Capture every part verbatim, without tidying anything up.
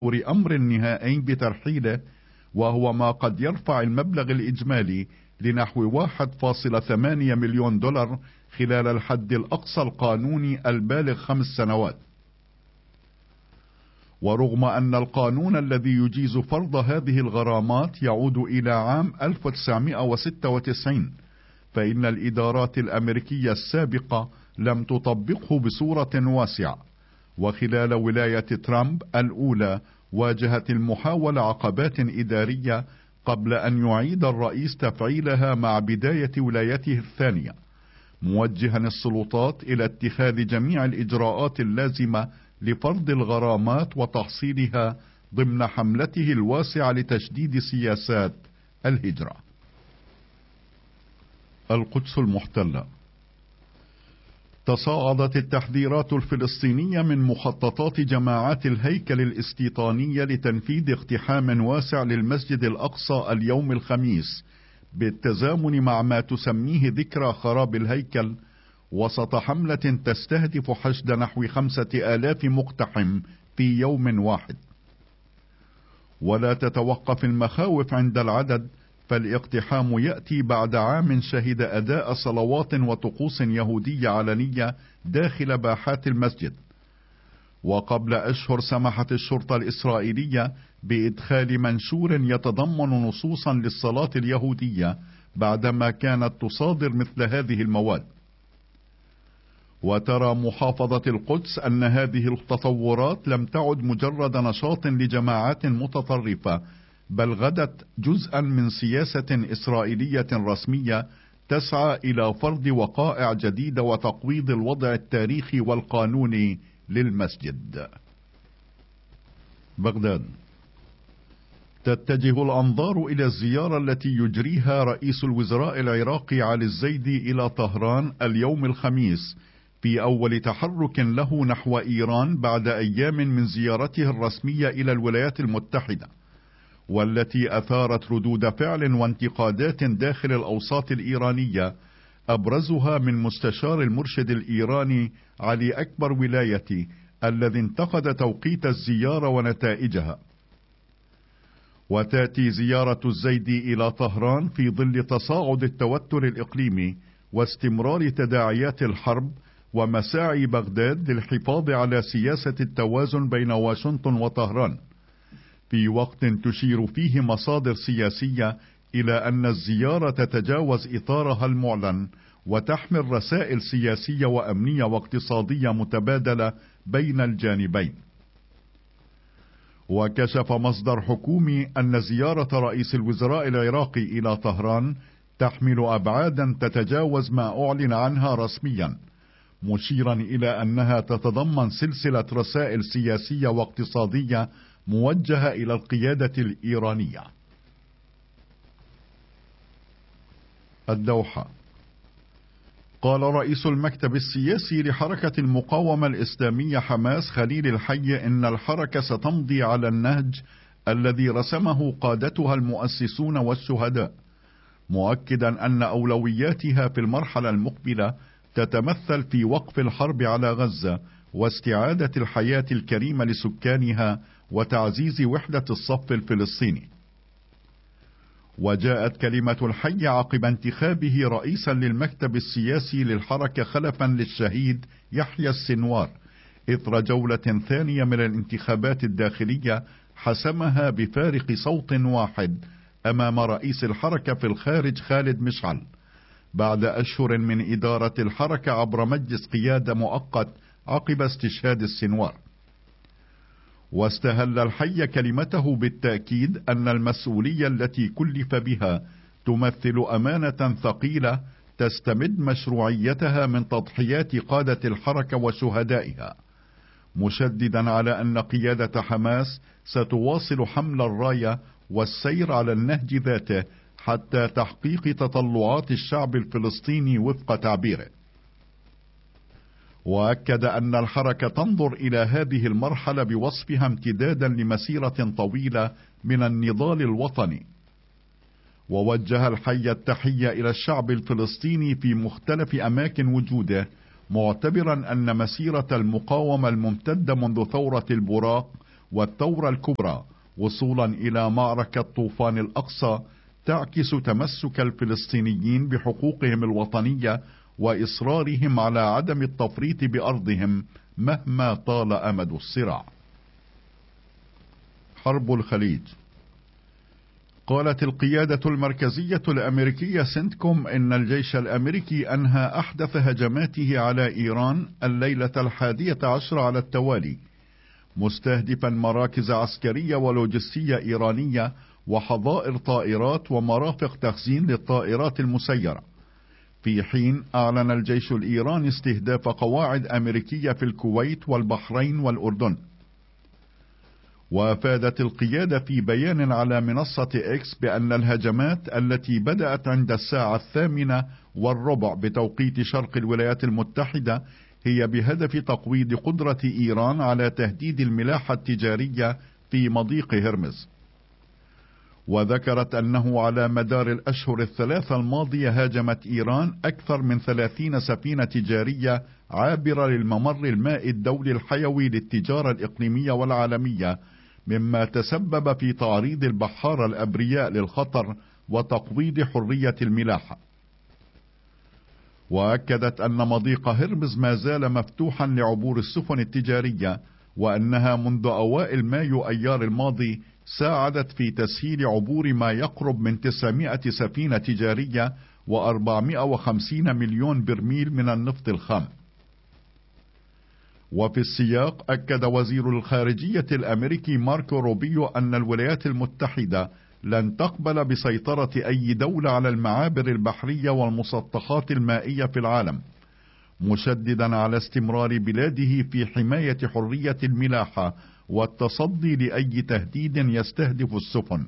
أمر نهائي بترحيله، وهو ما قد يرفع المبلغ الإجمالي لنحو واحد فاصلة ثمانية مليون دولار خلال الحد الأقصى القانوني البالغ خمس سنوات. ورغم أن القانون الذي يجيز فرض هذه الغرامات يعود إلى عام ألف وتسعمائة وستة وتسعين، فإن الإدارات الأمريكية السابقة لم تطبقه بصورة واسعة، وخلال ولاية ترامب الأولى واجهت المحاولة عقبات إدارية قبل أن يعيد الرئيس تفعيلها مع بداية ولايته الثانية، موجها السلطات إلى اتخاذ جميع الإجراءات اللازمة لفرض الغرامات وتحصيلها ضمن حملته الواسعة لتشديد سياسات الهجرة. القدس المحتلة. تصاعدت التحذيرات الفلسطينية من مخططات جماعات الهيكل الاستيطانية لتنفيذ اقتحام واسع للمسجد الأقصى اليوم الخميس، بالتزامن مع ما تسميه ذكرى خراب الهيكل، وسط حملة تستهدف حشد نحو خمسة آلاف مقتحم في يوم واحد. ولا تتوقف المخاوف عند العدد، فالاقتحام يأتي بعد عام شهد أداء صلوات وطقوس يهودية علنية داخل باحات المسجد. وقبل أشهر سمحت الشرطة الإسرائيلية بإدخال منشور يتضمن نصوصا للصلاة اليهودية بعدما كانت تصادر مثل هذه المواد. وترى محافظة القدس أن هذه التطورات لم تعد مجرد نشاط لجماعات متطرفة، بل غدت جزءا من سياسة إسرائيلية رسمية تسعى إلى فرض وقائع جديدة وتقويض الوضع التاريخي والقانوني للمسجد. بغداد. تتجه الأنظار إلى الزيارة التي يجريها رئيس الوزراء العراقي علي الزيدي إلى طهران اليوم الخميس، في أول تحرك له نحو إيران بعد أيام من زيارته الرسمية إلى الولايات المتحدة، والتي أثارت ردود فعل وانتقادات داخل الأوساط الإيرانية، أبرزها من مستشار المرشد الإيراني علي أكبر ولايتي، الذي انتقد توقيت الزيارة ونتائجها. وتأتي زيارة الزيدي إلى طهران في ظل تصاعد التوتر الإقليمي واستمرار تداعيات الحرب، ومساعي بغداد للحفاظ على سياسة التوازن بين واشنطن وطهران، في وقت تشير فيه مصادر سياسية إلى أن الزيارة تتجاوز إطارها المعلن وتحمل رسائل سياسية وأمنية واقتصادية متبادلة بين الجانبين. وكشف مصدر حكومي أن زيارة رئيس الوزراء العراقي إلى طهران تحمل أبعادا تتجاوز ما أعلن عنها رسميا، مشيرا إلى أنها تتضمن سلسلة رسائل سياسية واقتصادية موجهة إلى القيادة الإيرانية. الدوحة. قال رئيس المكتب السياسي لحركة المقاومة الإسلامية حماس خليل الحي إن الحركة ستمضي على النهج الذي رسمه قادتها المؤسسون والشهداء، مؤكدا أن أولوياتها في المرحلة المقبلة تتمثل في وقف الحرب على غزة واستعادة الحياة الكريمة لسكانها وتعزيز وحدة الصف الفلسطيني. وجاءت كلمة الحي عقب انتخابه رئيسا للمكتب السياسي للحركة خلفا للشهيد يحيى السنوار، إثر جولة ثانية من الانتخابات الداخلية حسمها بفارق صوت واحد أمام رئيس الحركة في الخارج خالد مشعل، بعد أشهر من إدارة الحركة عبر مجلس قيادة مؤقت عقب استشهاد السنوار. واستهل الحي كلمته بالتأكيد أن المسؤولية التي كلف بها تمثل أمانة ثقيلة تستمد مشروعيتها من تضحيات قادة الحركة وشهدائها، مشددا على أن قيادة حماس ستواصل حمل الراية والسير على النهج ذاته حتى تحقيق تطلعات الشعب الفلسطيني وفق تعبيره. وأكد أن الحركة تنظر إلى هذه المرحلة بوصفها امتدادا لمسيرة طويلة من النضال الوطني. ووجه الحي التحية إلى الشعب الفلسطيني في مختلف أماكن وجوده، معتبرا أن مسيرة المقاومة الممتدة منذ ثورة البراق والثورة الكبرى وصولا إلى معركة طوفان الأقصى، تعكس تمسك الفلسطينيين بحقوقهم الوطنية وإصرارهم على عدم التفريط بأرضهم مهما طال أمد الصراع. حرب الخليج. قالت القيادة المركزية الأمريكية سنتكوم إن الجيش الأمريكي أنهى أحدث هجماته على إيران الليلة الحادية عشر على التوالي، مستهدفا مراكز عسكرية ولوجستية إيرانية وحظائر طائرات ومرافق تخزين للطائرات المسيرة، في حين أعلن الجيش الإيراني استهداف قواعد أمريكية في الكويت والبحرين والأردن. وافادت القيادة في بيان على منصة إكس بأن الهجمات التي بدأت عند الساعة الثامنة والربع بتوقيت شرق الولايات المتحدة هي بهدف تقويض قدرة إيران على تهديد الملاحة التجارية في مضيق هرمز. وذكرت أنه على مدار الأشهر الثلاثة الماضية هاجمت إيران أكثر من ثلاثين سفينة تجارية عابرة للممر المائي الدولي الحيوي للتجارة الإقليمية والعالمية، مما تسبب في تعريض البحارة الأبرياء للخطر وتقويض حرية الملاحة. وأكدت أن مضيق هرمز ما زال مفتوحا لعبور السفن التجارية، وأنها منذ أوائل مايو أيار الماضي ساعدت في تسهيل عبور ما يقرب من تسعمائة سفينة تجارية وأربعمائة وخمسين مليون برميل من النفط الخام. وفي السياق أكد وزير الخارجية الأمريكي ماركو روبيو أن الولايات المتحدة لن تقبل بسيطرة أي دولة على المعابر البحرية والمسطحات المائية في العالم، مشددا على استمرار بلاده في حماية حرية الملاحة والتصدي لأي تهديد يستهدف السفن.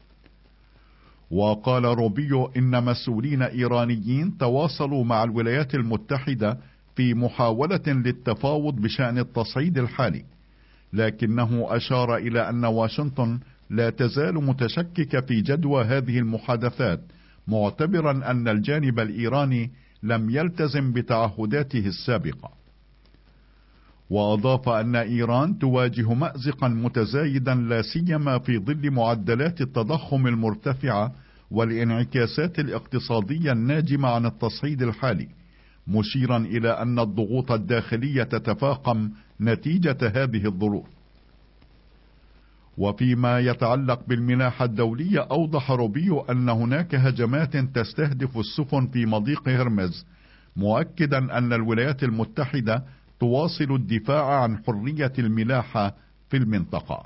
وقال روبيو إن مسؤولين إيرانيين تواصلوا مع الولايات المتحدة في محاولة للتفاوض بشأن التصعيد الحالي، لكنه أشار إلى أن واشنطن لا تزال متشككة في جدوى هذه المحادثات، معتبرا أن الجانب الإيراني لم يلتزم بتعهداته السابقة. وأضاف أن إيران تواجه مأزقا متزايدا لا سيما في ظل معدلات التضخم المرتفعة والانعكاسات الاقتصادية الناجمة عن التصعيد الحالي، مشيرا إلى أن الضغوط الداخلية تتفاقم نتيجة هذه الظروف. وفيما يتعلق بالملاحة الدولية، أوضح روبيو أن هناك هجمات تستهدف السفن في مضيق هرمز، مؤكدا أن الولايات المتحدة تواصل الدفاع عن حرية الملاحة في المنطقة.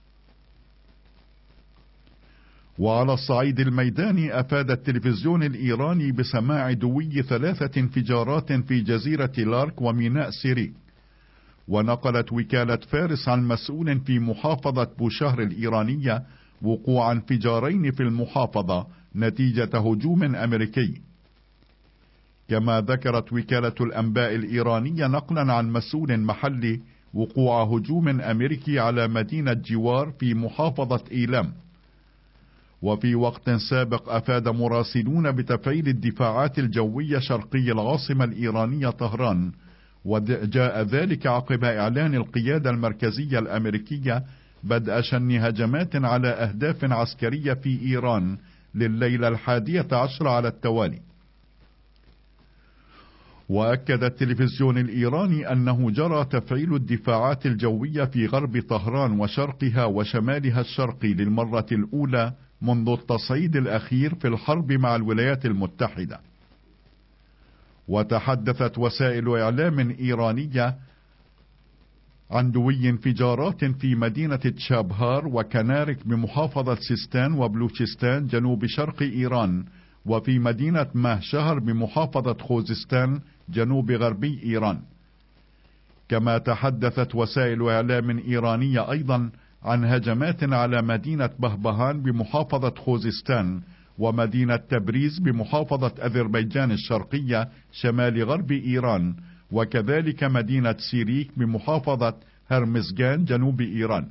وعلى الصعيد الميداني، أفاد التلفزيون الإيراني بسماع دوي ثلاثة انفجارات في جزيرة لارك وميناء سيريك. ونقلت وكالة فارس عن مسؤول في محافظة بوشهر الإيرانية وقوع انفجارين في المحافظة نتيجة هجوم أمريكي. كما ذكرت وكالة الأنباء الإيرانية نقلا عن مسؤول محلي وقوع هجوم أمريكي على مدينة جوار في محافظة إيلام. وفي وقت سابق أفاد مراسلون بتفعيل الدفاعات الجوية شرقي العاصمة الإيرانية طهران، وجاء ذلك عقب إعلان القيادة المركزية الأمريكية بدء شن هجمات على أهداف عسكرية في إيران لليلة الحادية عشر على التوالي. وأكد التلفزيون الإيراني أنه جرى تفعيل الدفاعات الجوية في غرب طهران وشرقها وشمالها الشرقي للمرة الأولى منذ التصعيد الأخير في الحرب مع الولايات المتحدة. وتحدثت وسائل إعلام إيرانية عن دوي انفجارات في مدينة تشابهار وكنارك بمحافظة سيستان وبلوچستان جنوب شرق إيران، وفي مدينة مهشهر بمحافظة خوزستان جنوب غربي إيران. كما تحدثت وسائل إعلام إيرانية أيضا عن هجمات على مدينة بهبهان بمحافظة خوزستان ومدينة تبريز بمحافظة أذربيجان الشرقية شمال غرب إيران، وكذلك مدينة سيريك بمحافظة هرمزجان جنوب إيران.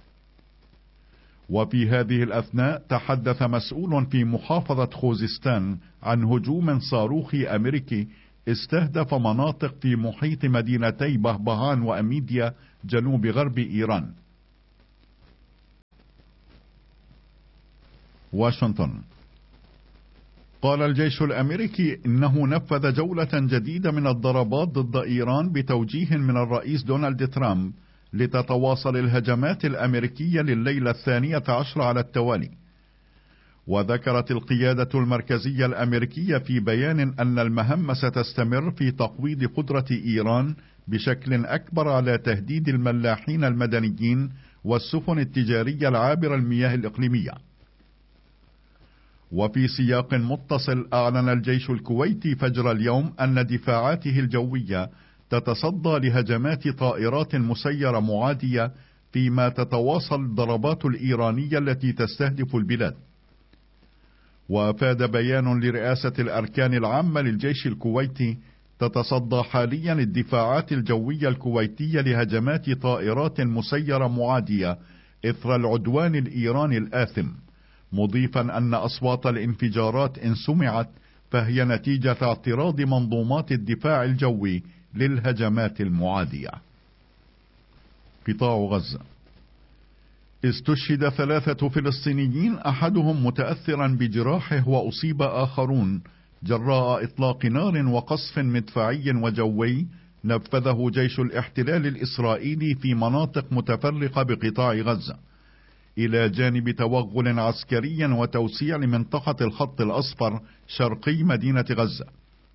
وفي هذه الأثناء تحدث مسؤول في محافظة خوزستان عن هجوم صاروخي أمريكي استهدف مناطق في محيط مدينتي بهبهان وأميديا جنوب غرب إيران. واشنطن. قال الجيش الأمريكي إنه نفذ جولة جديدة من الضربات ضد إيران بتوجيه من الرئيس دونالد ترامب لتتواصل الهجمات الأمريكية لليلة الثانية عشر على التوالي. وذكرت القيادة المركزية الأمريكية في بيان أن المهمة ستستمر في تقويض قدرة إيران بشكل أكبر على تهديد الملاحين المدنيين والسفن التجارية العابرة المياه الإقليمية. وفي سياق متصل، أعلن الجيش الكويتي فجر اليوم أن دفاعاته الجوية تتصدى لهجمات طائرات مسيرة معادية فيما تتواصل الضربات الإيرانية التي تستهدف البلاد. وأفاد بيان لرئاسة الأركان العامة للجيش الكويتي: تتصدى حاليا الدفاعات الجوية الكويتية لهجمات طائرات مسيرة معادية إثر العدوان الإيراني الآثم، مضيفا أن أصوات الانفجارات إن سمعت فهي نتيجة اعتراض منظومات الدفاع الجوي للهجمات المعادية. قطاع غزة: استشهد ثلاثة فلسطينيين أحدهم متأثرا بجراحه وأصيب آخرون جراء إطلاق نار وقصف مدفعي وجوي نفذه جيش الاحتلال الإسرائيلي في مناطق متفرقة بقطاع غزة، إلى جانب توغل عسكري وتوسيع لمنطقة الخط الأصفر شرقي مدينة غزة.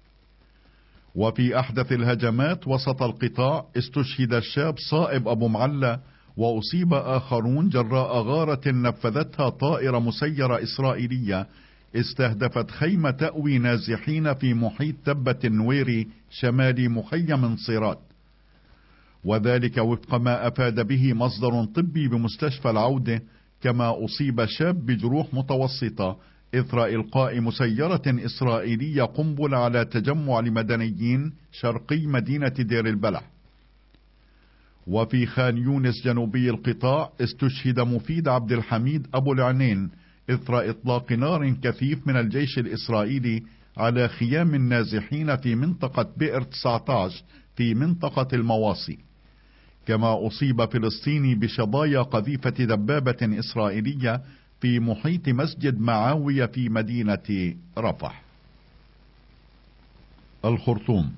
وفي أحدث الهجمات وسط القطاع استشهد الشاب صائب أبو معلى وأصيب آخرون جراء غارة نفذتها طائرة مسيرة إسرائيلية استهدفت خيمة تأوي نازحين في محيط تبة النويري شمال مخيم صيرات، وذلك وفق ما أفاد به مصدر طبي بمستشفى العودة. كما أصيب شاب بجروح متوسطة إثر إلقاء مسيرة إسرائيلية قنبلة على تجمع لمدنيين شرقي مدينة دير البلح. وفي خان يونس جنوبي القطاع استشهد مفيد عبد الحميد أبو العنين إثر إطلاق نار كثيف من الجيش الإسرائيلي على خيام النازحين في منطقة بئر تسعة عشر في منطقة المواصي. كما أصيب فلسطيني بشظايا قذيفة دبابة إسرائيلية في محيط مسجد معاوية في مدينة رفح. الخرطوم: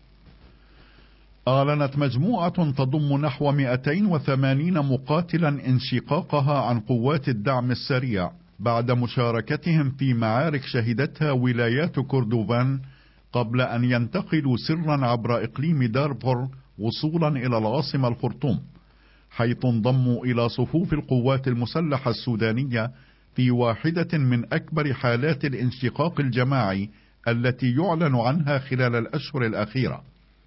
أعلنت مجموعة تضم نحو مئتين وثمانين مقاتلا انشقاقها عن قوات الدعم السريع بعد مشاركتهم في معارك شهدتها ولايات كردوفان قبل أن ينتقلوا سرا عبر إقليم دارفور وصولا إلى العاصمة الخرطوم، حيث انضموا إلى صفوف القوات المسلحة السودانية في واحدة من أكبر حالات الانشقاق الجماعي التي يعلن عنها خلال الأشهر الأخيرة.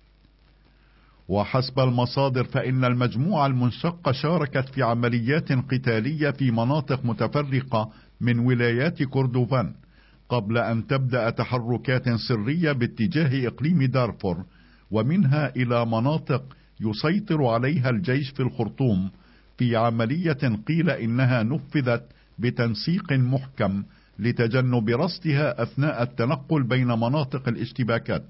وحسب المصادر فإن المجموعة المنشقة شاركت في عمليات قتالية في مناطق متفرقة من ولايات كردوفان قبل أن تبدأ تحركات سرية باتجاه إقليم دارفور، ومنها إلى مناطق يسيطر عليها الجيش في الخرطوم، في عملية قيل إنها نفذت بتنسيق محكم لتجنب رصدها أثناء التنقل بين مناطق الاشتباكات.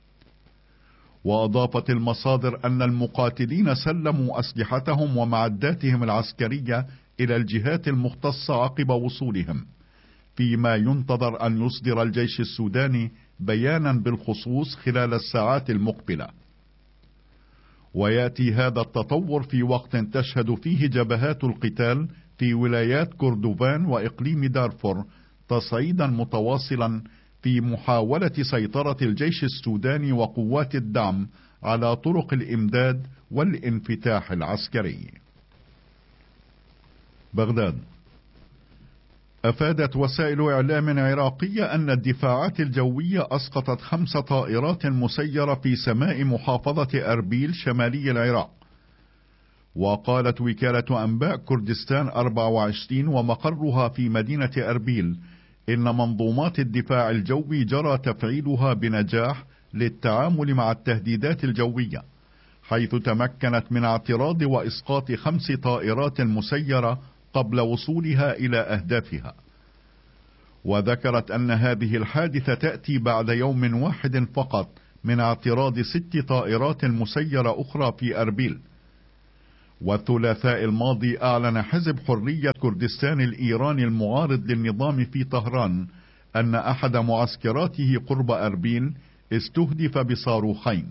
وأضافت المصادر أن المقاتلين سلموا أسلحتهم ومعداتهم العسكرية إلى الجهات المختصة عقب وصولهم، فيما ينتظر أن يصدر الجيش السوداني بيانا بالخصوص خلال الساعات المقبلة. ويأتي هذا التطور في وقت تشهد فيه جبهات القتال في ولايات كردوفان وإقليم دارفور تصعيدا متواصلا في محاولة سيطرة الجيش السوداني وقوات الدعم على طرق الإمداد والانفتاح العسكري. بغداد: أفادت وسائل إعلام عراقية أن الدفاعات الجوية أسقطت خمس طائرات مسيرة في سماء محافظة أربيل شمالي العراق. وقالت وكالة أنباء كردستان أربعة وعشرين ومقرها في مدينة أربيل إن منظومات الدفاع الجوي جرى تفعيلها بنجاح للتعامل مع التهديدات الجوية، حيث تمكنت من اعتراض وإسقاط خمس طائرات مسيرة قبل وصولها إلى أهدافها. وذكرت أن هذه الحادثة تأتي بعد يوم واحد فقط من اعتراض ست طائرات مسيرة أخرى في أربيل. والثلاثاء الماضي أعلن حزب حرية كردستان الإيراني المعارض للنظام في طهران أن أحد معسكراته قرب أربيل استهدف بصاروخين.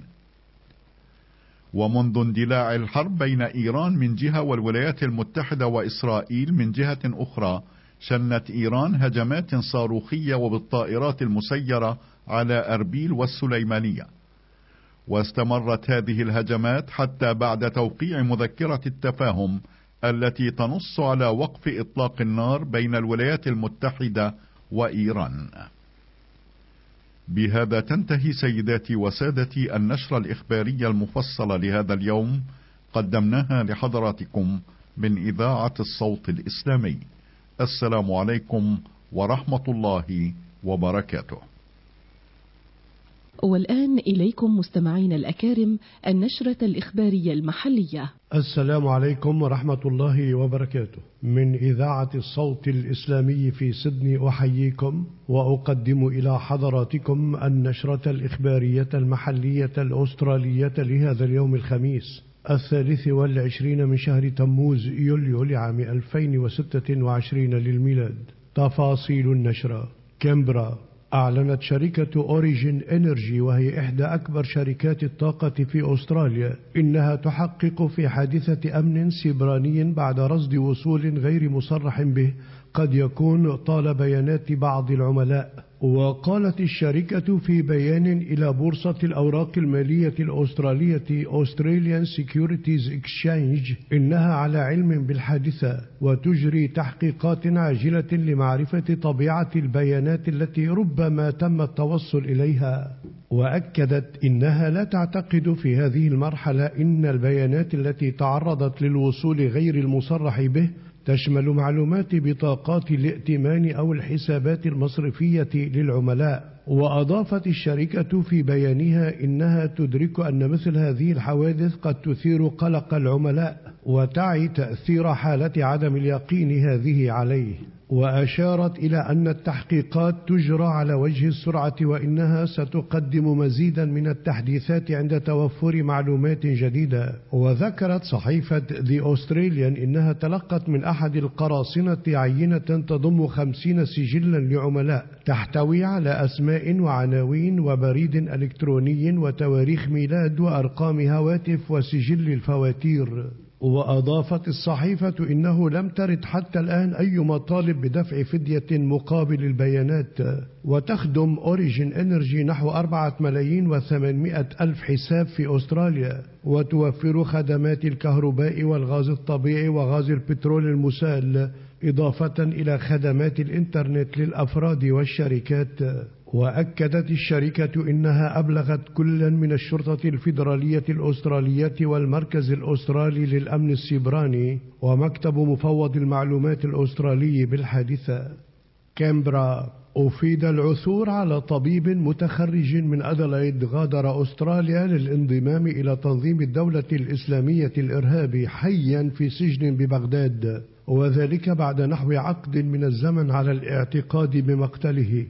ومنذ اندلاع الحرب بين إيران من جهة والولايات المتحدة وإسرائيل من جهة أخرى، شنت إيران هجمات صاروخية وبالطائرات المسيرة على أربيل والسليمانية، واستمرت هذه الهجمات حتى بعد توقيع مذكرة التفاهم التي تنص على وقف إطلاق النار بين الولايات المتحدة وإيران. بهذا تنتهي سيداتي وسادتي النشرة الإخبارية المفصلة لهذا اليوم، قدمناها لحضراتكم من إذاعة الصوت الإسلامي. السلام عليكم ورحمة الله وبركاته. والآن إليكم مستمعين الأكارم النشرة الإخبارية المحلية. السلام عليكم ورحمة الله وبركاته. من إذاعة الصوت الإسلامي في سيدني أحييكم وأقدم إلى حضراتكم النشرة الإخبارية المحلية الأسترالية لهذا اليوم الخميس الثالث والعشرين من شهر تموز يوليو لعام ألفين وستة وعشرين للميلاد. تفاصيل النشرة. كامبرا. أعلنت شركة أوريجين إنرجي، وهي إحدى أكبر شركات الطاقة في أستراليا، إنها تحقق في حادثة أمن سيبراني بعد رصد وصول غير مصرح به قد يكون طال بيانات بعض العملاء. وقالت الشركة في بيان إلى بورصة الأوراق المالية الأسترالية Australian Securities Exchange إنها على علم بالحادثة وتجري تحقيقات عاجلة لمعرفة طبيعة البيانات التي ربما تم التوصل إليها. وأكدت إنها لا تعتقد في هذه المرحلة إن البيانات التي تعرضت للوصول غير المصرح به تشمل معلومات بطاقات الائتمان أو الحسابات المصرفية للعملاء. وأضافت الشركة في بيانها إنها تدرك أن مثل هذه الحوادث قد تثير قلق العملاء وتعي تأثير حالة عدم اليقين هذه عليه. وأشارت إلى أن التحقيقات تجرى على وجه السرعة وإنها ستقدم مزيدا من التحديثات عند توفر معلومات جديدة. وذكرت صحيفة The Australian إنها تلقت من أحد القراصنة عينة تضم خمسين سجلا لعملاء تحتوي على أسماء وعناوين وبريد إلكتروني وتواريخ ميلاد وأرقام هواتف وسجل الفواتير. وأضافت الصحيفة إنه لم ترد حتى الآن أي مطالب بدفع فدية مقابل البيانات. وتخدم أوريجين إنرجي نحو أربعة ملايين وثمانمائة ألف حساب في أستراليا، وتوفر خدمات الكهرباء والغاز الطبيعي وغاز البترول المسال، إضافة إلى خدمات الإنترنت للأفراد والشركات. وأكدت الشركة إنها أبلغت كلا من الشرطة الفيدرالية الأسترالية والمركز الأسترالي للأمن السيبراني ومكتب مفوض المعلومات الأسترالي بالحادثة. كامبرا. أفيد العثور على طبيب متخرج من أدلايد غادر أستراليا للانضمام إلى تنظيم الدولة الإسلامية الإرهابي حيا في سجن ببغداد، وذلك بعد نحو عقد من الزمن على الاعتقاد بمقتله.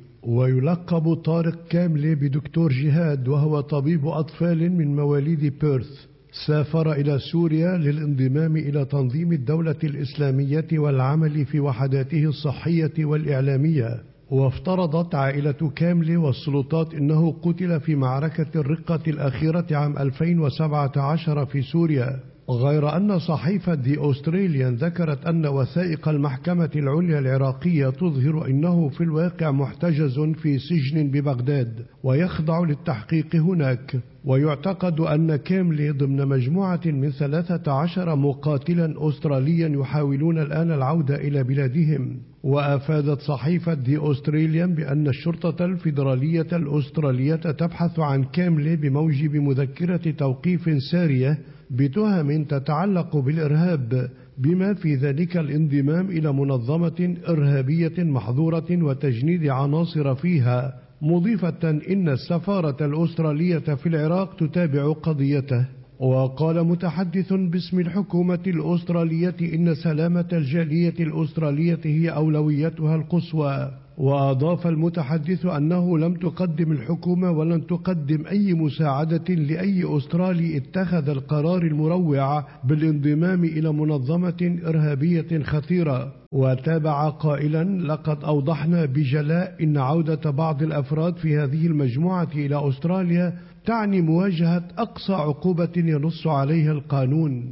ويلقب طارق كاملي بدكتور جهاد، وهو طبيب أطفال من مواليد بيرث. سافر إلى سوريا للانضمام إلى تنظيم الدولة الإسلامية والعمل في وحداته الصحية والإعلامية. وافترضت عائلة كاملي والسلطات أنه قتل في معركة الرقة الأخيرة عام ألفين وسبعة عشر في سوريا، غير أن صحيفة The Australian ذكرت أن وثائق المحكمة العليا العراقية تظهر أنه في الواقع محتجز في سجن ببغداد ويخضع للتحقيق هناك. ويعتقد أن كاملي ضمن مجموعة من ثلاثة عشر مقاتلا أستراليا يحاولون الآن العودة إلى بلادهم. وأفادت صحيفة The Australian بأن الشرطة الفيدرالية الأسترالية تبحث عن كاملي بموجب مذكرة توقيف سارية بتهم تتعلق بالإرهاب، بما في ذلك الانضمام إلى منظمة إرهابية محظورة وتجنيد عناصر فيها، مضيفة إن السفارة الأسترالية في العراق تتابع قضيته. وقال متحدث باسم الحكومة الأسترالية إن سلامة الجالية الأسترالية هي أولويتها القصوى، وأضاف المتحدث أنه لم تقدم الحكومة ولن تقدم أي مساعدة لأي أسترالي اتخذ القرار المروع بالانضمام إلى منظمة إرهابية خطيرة. وتابع قائلا: لقد أوضحنا بجلاء إن عودة بعض الأفراد في هذه المجموعة إلى أستراليا تعني مواجهة أقصى عقوبة ينص عليها القانون.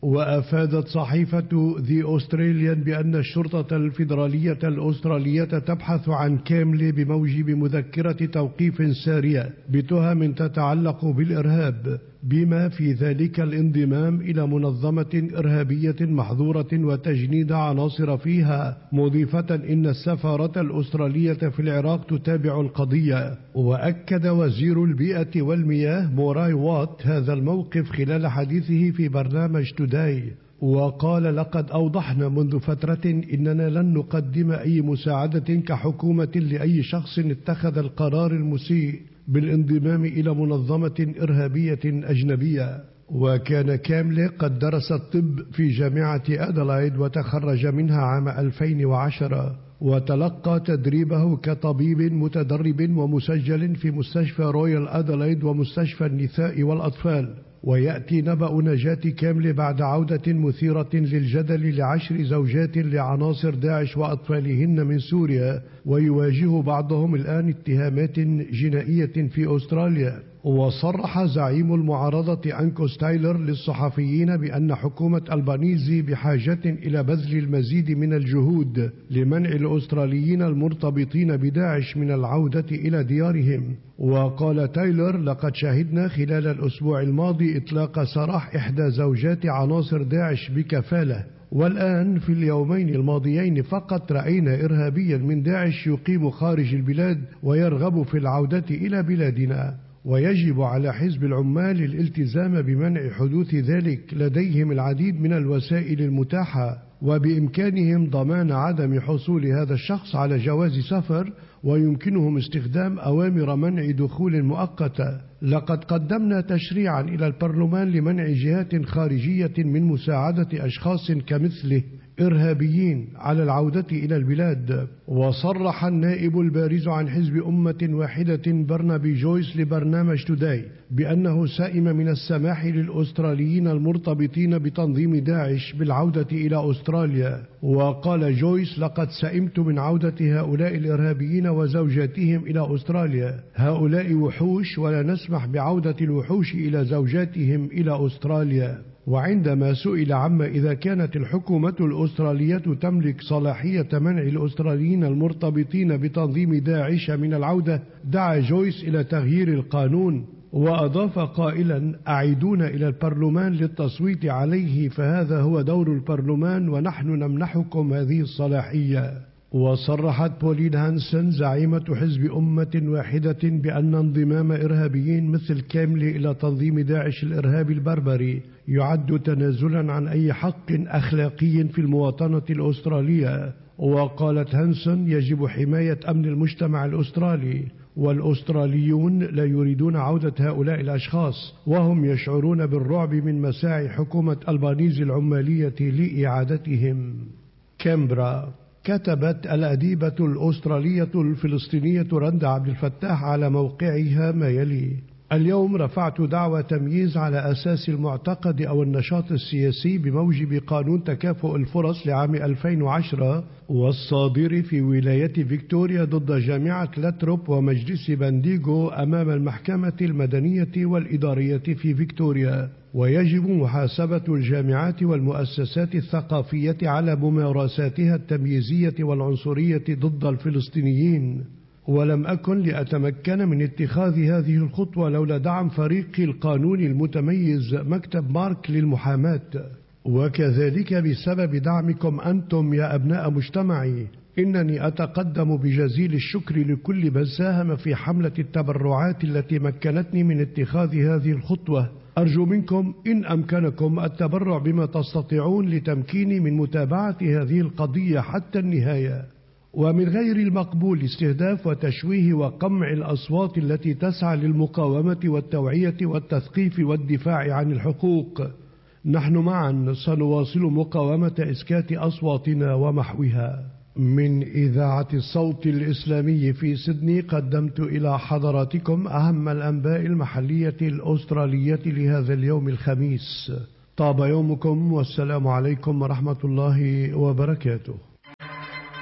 وأفادت صحيفة The Australian بأن الشرطة الفيدرالية الأسترالية تبحث عن كاملي بموجب مذكرة توقيف سارية بتهم تتعلق بالإرهاب، بما في ذلك الانضمام إلى منظمة إرهابية محظورة وتجنيد عناصر فيها، مضيفة إن السفارة الأسترالية في العراق تتابع القضية. وأكد وزير البيئة والمياه موراي وات هذا الموقف خلال حديثه في برنامج توداي، وقال: لقد أوضحنا منذ فترة إننا لن نقدم أي مساعدة كحكومة لأي شخص اتخذ القرار المسيء بالانضمام إلى منظمة إرهابية أجنبية. وكان كاملي قد درس الطب في جامعة أدلايد وتخرج منها عام ألفين وعشرة، وتلقى تدريبه كطبيب متدرب ومسجل في مستشفى رويال أدلايد ومستشفى النساء والأطفال. ويأتي نبأ نجاة كاملي بعد عودة مثيرة للجدل لعشر زوجات لعناصر داعش وأطفالهن من سوريا، ويواجه بعضهم الآن اتهامات جنائية في أستراليا. وصرح زعيم المعارضة أنكوس تايلر للصحفيين بأن حكومة ألبانيزي بحاجة إلى بذل المزيد من الجهود لمنع الأستراليين المرتبطين بداعش من العودة إلى ديارهم. وقال تايلر: لقد شهدنا خلال الأسبوع الماضي إطلاق سراح إحدى زوجات عناصر داعش بكفالة، والآن في اليومين الماضيين فقط رأينا إرهابيا من داعش يقيم خارج البلاد ويرغب في العودة إلى بلادنا، ويجب على حزب العمال الالتزام بمنع حدوث ذلك. لديهم العديد من الوسائل المتاحة، وبإمكانهم ضمان عدم حصول هذا الشخص على جواز سفر، ويمكنهم استخدام أوامر منع دخول مؤقتة. لقد قدمنا تشريعا إلى البرلمان لمنع جهات خارجية من مساعدة أشخاص كمثله إرهابيين على العودة إلى البلاد. وصرح النائب البارز عن حزب أمة واحدة برنابي جويس لبرنامج توداي بأنه سائم من السماح للأستراليين المرتبطين بتنظيم داعش بالعودة إلى أستراليا. وقال جويس: لقد سئمت من عودة هؤلاء الإرهابيين وزوجاتهم إلى أستراليا، هؤلاء وحوش ولا نسمح بعودة الوحوش إلى زوجاتهم إلى أستراليا. وعندما سئل عما إذا كانت الحكومة الأسترالية تملك صلاحية منع الأستراليين المرتبطين بتنظيم داعش من العودة، دعا جويس إلى تغيير القانون، وأضاف قائلا: أعيدونا إلى البرلمان للتصويت عليه، فهذا هو دور البرلمان ونحن نمنحكم هذه الصلاحية. وصرحت بولين هانسون زعيمة حزب أمة واحدة بأن انضمام إرهابيين مثل كاملي إلى تنظيم داعش الإرهابي البربري يعد تنازلا عن أي حق أخلاقي في المواطنة الأسترالية. وقالت هانسون: يجب حماية أمن المجتمع الأسترالي، والأستراليون لا يريدون عودة هؤلاء الأشخاص، وهم يشعرون بالرعب من مساعي حكومة ألبانيزي العمالية لإعادتهم. كامبرا. كتبت الأديبة الأسترالية الفلسطينية رندا عبد الفتاح على موقعها ما يلي: اليوم رفعت دعوى تمييز على أساس المعتقد أو النشاط السياسي بموجب قانون تكافؤ الفرص لعام ألفين وعشرة والصادر في ولاية فيكتوريا ضد جامعة لاتروب ومجلس بانديغو أمام المحكمة المدنية والإدارية في فيكتوريا، ويجب محاسبة الجامعات والمؤسسات الثقافية على ممارساتها التمييزية والعنصرية ضد الفلسطينيين. ولم أكن لأتمكن من اتخاذ هذه الخطوة لولا دعم فريق القانون المتميز مكتب مارك للمحاماة، وكذلك بسبب دعمكم أنتم يا أبناء مجتمعي. إنني أتقدم بجزيل الشكر لكل من ساهم في حملة التبرعات التي مكنتني من اتخاذ هذه الخطوة. أرجو منكم إن أمكنكم التبرع بما تستطيعون لتمكيني من متابعة هذه القضية حتى النهاية. ومن غير المقبول استهداف وتشويه وقمع الأصوات التي تسعى للمقاومة والتوعية والتثقيف والدفاع عن الحقوق. نحن معا سنواصل مقاومة إسكات أصواتنا ومحوها. من إذاعة الصوت الإسلامي في سيدني قدمت إلى حضراتكم أهم الأنباء المحلية الأسترالية لهذا اليوم الخميس. طاب يومكم والسلام عليكم ورحمة الله وبركاته.